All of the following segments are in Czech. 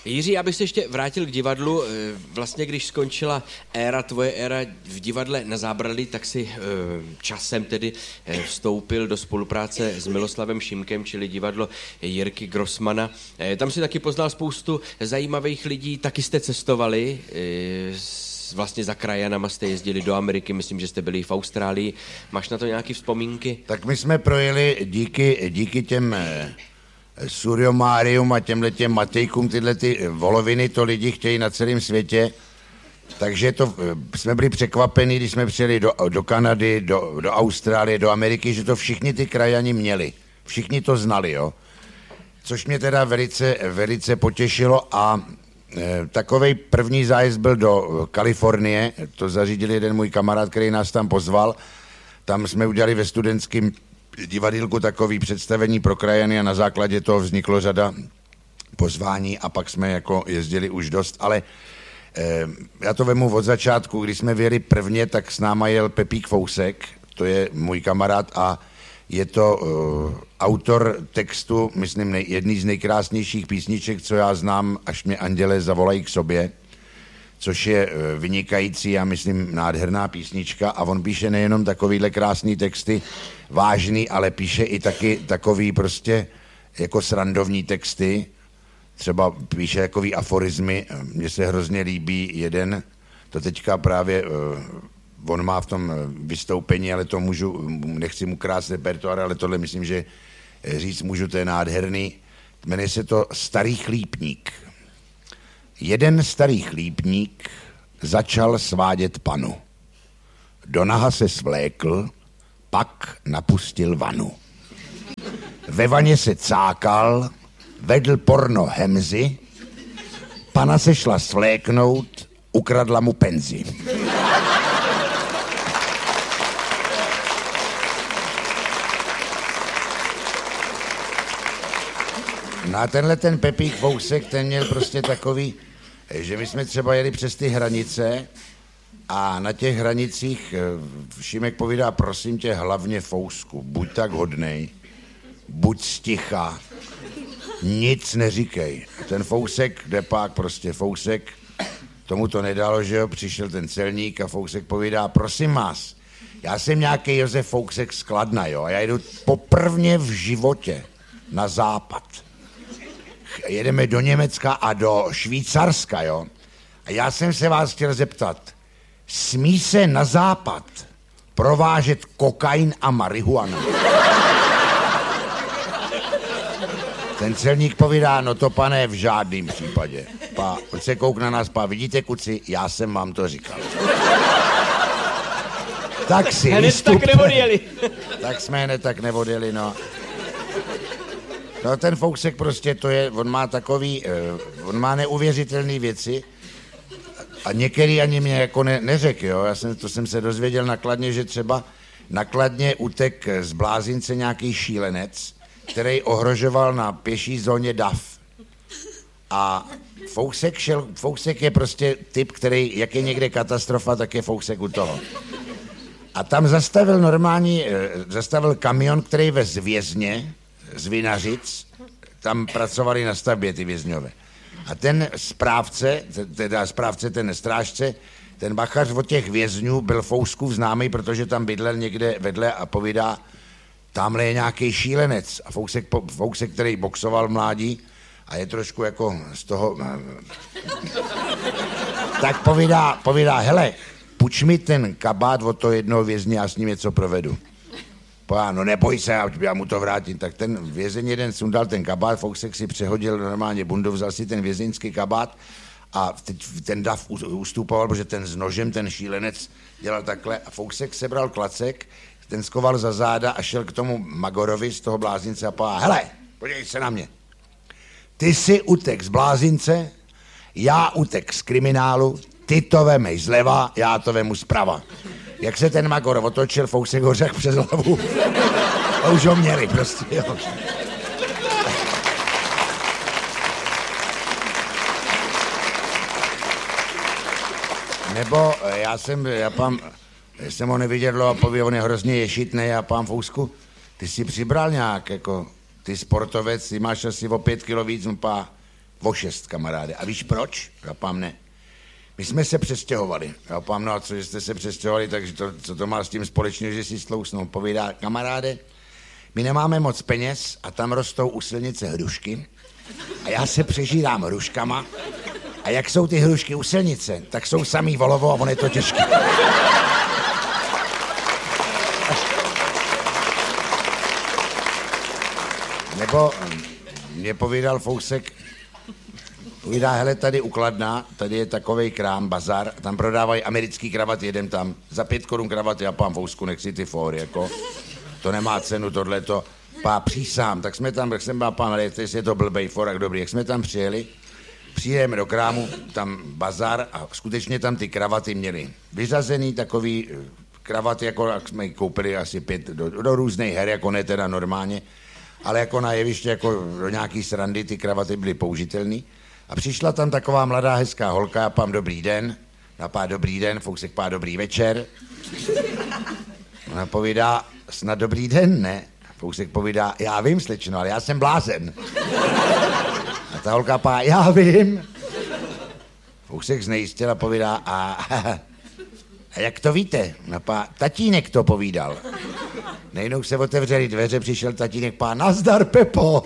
Jiří, já bych se ještě vrátil k divadlu. Vlastně, když skončila tvoje éra v divadle Na Zábradlí, tak si časem tedy vstoupil do spolupráce s Miloslavem Šimkem, čili divadlo Jirky Grossmana. Tam si taky poznal spoustu zajímavých lidí, taky jste cestovali, vlastně za krajanama jste jezdili do Ameriky, myslím, že jste byli v Austrálii. Máš na to nějaké vzpomínky? Tak my jsme projeli díky těm Suriomárium a těmhletěm Matejkům, tyhle ty voloviny, to lidi chtějí na celém světě. Takže to jsme byli překvapení, když jsme přijeli do Kanady, do Austrálie, do Ameriky, že to všichni ty krajani měli. Všichni to znali, jo. Což mě teda velice potěšilo a takovej první zájezd byl do Kalifornie, to zařídil jeden můj kamarád, který nás tam pozval. Tam jsme udělali ve studentském divadýlku takový představení pro krajany a na základě toho vzniklo řada pozvání a pak jsme jako jezdili už dost, ale já to vemu od začátku, když jsme vyjeli prvně, tak s náma jel Pepík Fousek, to je můj kamarád a je to autor textu, myslím, jedný z nejkrásnějších písniček, co já znám, Až mě anděle zavolají k sobě, což je vynikající a myslím nádherná písnička a on píše nejenom takovýhle krásný texty, vážný, ale píše i taky takový prostě jako srandovní texty, třeba píše takový aforizmy, mně se hrozně líbí jeden, to teďka právě on má v tom vystoupení, ale to nechci mu krást repertoár, ale tohle myslím, že říct můžu, to je nádherný, jmenuje se to Starý chlípník. Jeden starý chlípník začal svádět panu. Do naha se svlékl, pak napustil vanu. Ve vaně se cákal, vedl porno hemzy, pana se šla svléknout, ukradla mu penzi. No a tenhle ten Pepík Fousek, ten měl prostě takový, že my jsme třeba jeli přes ty hranice a na těch hranicích Šimek povídá, prosím tě, hlavně Fousku, buď tak hodnej, buď sticha, nic neříkej. Ten Fousek, depák prostě, Fousek, tomu to nedalo, že jo, přišel ten celník a Fousek povídá, prosím vás, já jsem nějaký Josef Fousek z Kladna, jo, a já jdu poprvně v životě na západ. Jedeme do Německa a do Švýcarska, jo. A já jsem se vás chtěl zeptat, smí se na západ provážet kokain a marihuana? Ten celník povídá, no to pane, v žádném případě. On se kouk na nás, vidíte kuci, já jsem vám to říkal. Tak si tak neodjeli. Tak jsme hned tak neodjeli, no. No ten Fousek prostě to je, on má neuvěřitelné věci a některý ani mě jako neřekl, jo. To jsem se dozvěděl na Kladně, že třeba na Kladně utek z Blázince nějaký šílenec, který ohrožoval na pěší zóně DAF. A Fousek je prostě typ, který, jak je někde katastrofa, tak je Fousek u toho. A tam zastavil kamion, který vez vězně z Vinařic, tam pracovali na stavbě ty vězňové. A ten ten strážce, ten bachař od těch vězňů byl Fouskův známý, protože tam bydlel někde vedle a povídá, tamhle je nějaký šílenec. A Fousek, který boxoval v mládí a je trošku jako z toho... tak povídá, hele, půjč mi ten kabát od toho jednoho vězně, já s ním něco provedu. No neboj se, já mu to vrátím. Tak ten vězeň jeden sundal ten kabát, Fousek si přehodil normálně bundu, vzal si ten vězeňský kabát a ten dav ustupoval, protože ten s nožem, ten šílenec dělal takhle a Fousek sebral klacek, ten skoval za záda a šel k tomu Magorovi z toho Blázince a povedal, hele, podívej se na mě. Ty jsi utek z Blázince, já utek z kriminálu, ty to vemej zleva, já to vemu zprava. Jak se ten Magor otočil, Fousek ho řekl přes hlavu. A už ho měli prostě, jo. Nebo já jsem ho neviděl a pověděl, on je hrozně ješitnej a pán Fousku, ty jsi přibral nějak, jako, ty sportovec, ty máš asi o 5 kilo víc, O 6, kamaráde. A víš proč? Já pám ne. My jsme se přestěhovali. Já pám, no a co, že jste se přestěhovali, takže co to má s tím společně, že si slousnou? Povídá, kamaráde, my nemáme moc peněz a tam rostou u silnice hrušky a já se přežírám hruškama a jak jsou ty hrušky u silnice, tak jsou samý volovo a on je to těžké. Nebo mě povídal Fousek, povídá, hele, tady u Kladna, tady je takovej krám, bazar, tam prodávají americký kravaty, jedem tam, za 5 korun kravaty, a pán Fousku, nech si ty fóry, jako, to nemá cenu, tohleto, přísám, tak jsme tam, jak jsem byl, pán, jestli je to blbej forak, dobrý, jak jsme tam přijeli, přijdeme do krámu, tam bazar a skutečně tam ty kravaty měli vyřazený takový kravaty, jako jak jsme koupili asi 5 do různých her, jako ne teda normálně, ale jako na jeviště, jako do nějaký srandy, ty kravaty byly použitelný. A přišla tam taková mladá hezká holka, já pám dobrý den, na pá dobrý den, Fousek pá dobrý večer. Ona povídá, snad dobrý den, ne? Fousek povídá, já vím, slečno, ale já jsem blázen. A ta holka pá, já vím. Fousek znejistil a povídá, a jak to víte? Ona pá, tatínek to povídal. Nejednou se otevřeli dveře, přišel tatínek, pá, nazdar, Pepo.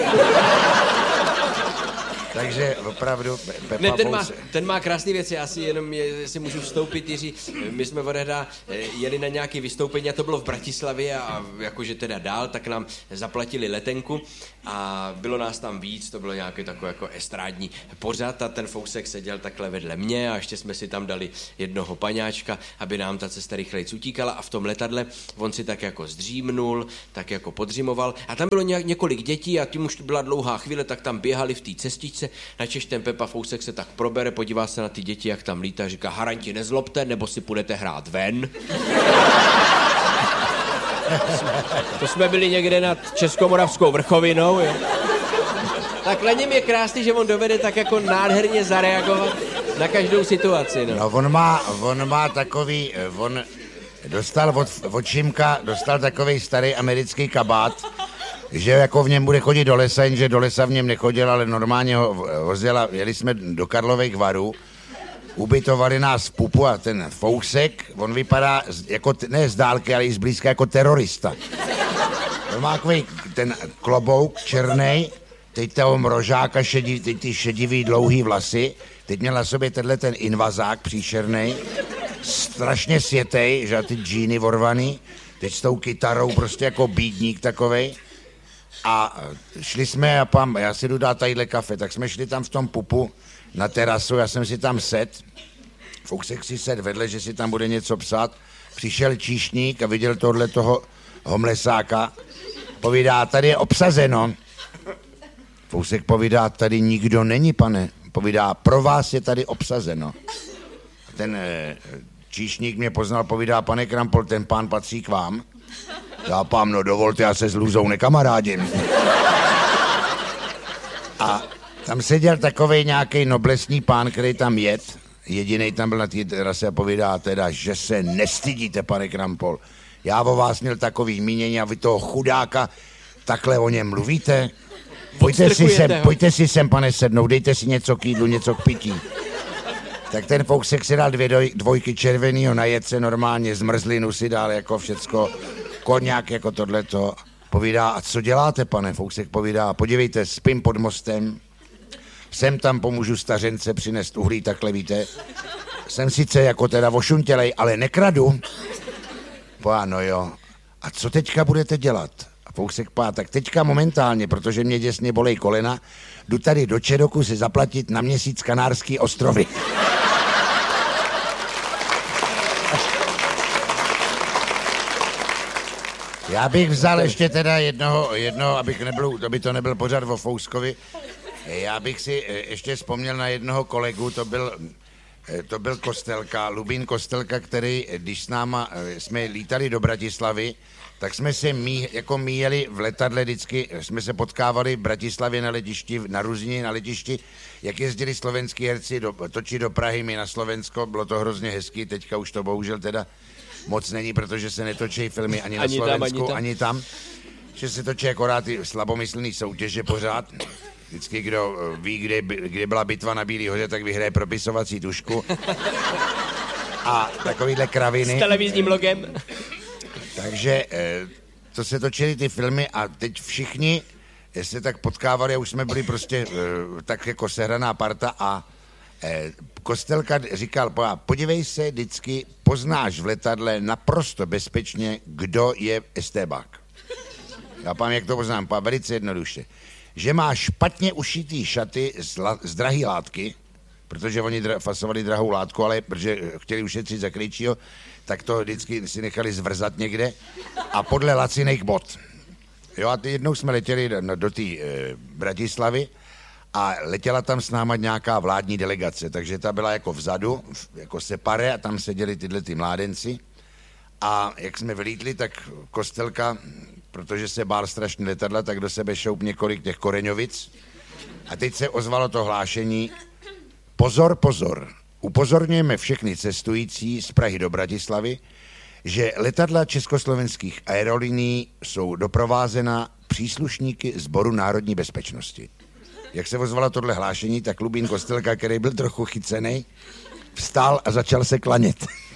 Takže opravdu Pepa ne, ten má krásné věci, já si jenom si můžu vstoupit, Jiří. My jsme odehda jeli na nějaké vystoupení a to bylo v Bratislavě a jakože teda dál, tak nám zaplatili letenku a bylo nás tam víc, to bylo nějaký takový jako estrádní pořad a ten Fousek seděl takhle vedle mě a ještě jsme si tam dali jednoho paňáčka, aby nám ta cesta rychlejc utíkala a v tom letadle on si tak jako zdřímnul, tak jako podřimoval a tam bylo několik dětí a tím už byla dlouhá chvíle, tak tam běhali v té cestičce. Načež ten Pepa Fousek se tak probere, podívá se na ty děti, jak tam lítá, říká, haranti, nezlobte, nebo si půjdete hrát ven. To jsme byli někde nad Českomoravskou vrchovinou, jo. Tak na něm je krásný, že on dovede tak jako nádherně zareagovat na každou situaci, no. No on má takový, on dostal od Šimka, dostal takovej starý americký kabát, že jako v něm bude chodit do lesa, jenže do lesa v něm nechodil, ale normálně ho vozil a jeli jsme do Karlových Varů, ubytovali nás v pupu a ten Fousek, on vypadá jako, ne z dálky, ale i zblízka jako terorista. On má takový ten klobouk černej, teď toho mrožáka, teď ty šedivý dlouhý vlasy, teď měl na sobě tenhle ten invazák příšernej, strašně světej, že ty džíny vorvaný, teď s tou kytarou prostě jako bídník takovej. A šli jsme a já si jdu dát tadyhle kafe, tak jsme šli tam v tom pupu na terasu, já jsem si tam set, Fousek si set vedle, že si tam bude něco psát, přišel číšník a viděl tohle toho homlesáka, povídá, tady je obsazeno. Fousek povídá, tady nikdo není, pane, povídá, pro vás je tady obsazeno. Ten číšník mě poznal, povídá, pane Krampol, ten pán patří k vám. Já pám, no dovolte, já se s Luzou nekamarádím. A tam seděl takovej nějaký noblesní pán, který tam jet, jedinej tam byl na té terase a povídá teda, že se nestydíte, pane Krampol. Já o vás měl takový mínění a vy toho chudáka takhle o něm mluvíte. Pojďte si sem, pane, sednout, dejte si něco k jídlu, něco k pití. Tak ten Fousek si dal 2 dvojky červenýho, najet se normálně, zmrzlinu si dal jako všecko, koňák jako tohleto. Povídá, a co děláte, pane? Fousek povídá, podívejte, spím pod mostem, sem tam pomůžu stařence přinést uhlí, takhle víte. Jsem sice jako teda ošuntělej, ale nekradu. No jo, a co teďka budete dělat? A Fousek tak teďka momentálně, protože mě děsně bolej kolena, jdu tady do Čedoku si zaplatit na měsíc Kanárský ostrovy. Já bych vzal ještě teda jednoho, aby to nebyl pořád o Fouskovi. Já bych si ještě vzpomněl na jednoho kolegu, to byl Kostelka, Lubín Kostelka, který, když s náma jsme lítali do Bratislavy, tak jsme se míjeli v letadle vždycky, jsme se potkávali v Bratislavě na letišti, na Ruzině na letišti, jak jezdili slovenský herci točit do Prahy, my na Slovensko, bylo to hrozně hezký, teďka už to bohužel teda moc není, protože se netočí filmy ani na Slovensku, ani tam, že se točí akorát ty slabomyslný soutěže pořád. Vždycky, kdo ví, kde byla bitva na Bílý hoře, tak vyhraje propisovací tušku. A takovýhle kraviny. S televizním logem. Takže to se točily ty filmy a teď všichni se tak potkávali a už jsme byli prostě tak jako sehraná parta a Kostelka říkal, podívej se, vždycky poznáš v letadle naprosto bezpečně, kdo je estébák. Já pám, jak to poznám, velice jednoduše. Že má špatně ušitý šaty z drahý látky, protože oni fasovali drahou látku, ale protože chtěli ušetřit za Krejčího, tak to vždycky si nechali zvrzat někde a podle laciných bot. Jo, a jednou jsme letěli do té Bratislavy a letěla tam s náma nějaká vládní delegace, takže ta byla jako vzadu, jako separé a tam seděli tyhle ty mládenci a jak jsme vylítli, tak Kostelka, protože se bál strašně letadla, tak do sebe šoup několik těch koreňovic a teď se ozvalo to hlášení: pozor, pozor, upozorňujeme všechny cestující z Prahy do Bratislavy, že letadla československých aerolinií jsou doprovázena příslušníky Sboru národní bezpečnosti. Jak se ozvalo tohle hlášení, tak Lubín Kostelka, který byl trochu chycený, vstál a začal se klanět.